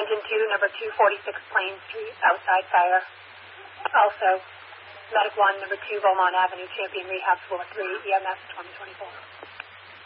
Engine 2, number 246 Plain Street, outside fire. Also, Medic 1, number 2 Beaumont Avenue, Champion Rehab, floor 3, EMS 2024.